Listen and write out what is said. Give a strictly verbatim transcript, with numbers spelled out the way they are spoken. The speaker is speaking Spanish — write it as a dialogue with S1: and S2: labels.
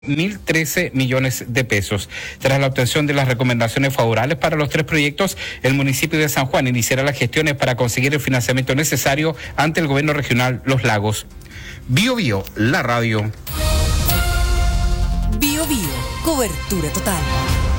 S1: mil trece millones de pesos. Tras la obtención de las recomendaciones favorables para los tres proyectos, el municipio de San Juan iniciará las gestiones para conseguir el financiamiento necesario ante el gobierno regional Los Lagos. Bio Bio, la radio.
S2: Bio Bio, cobertura total.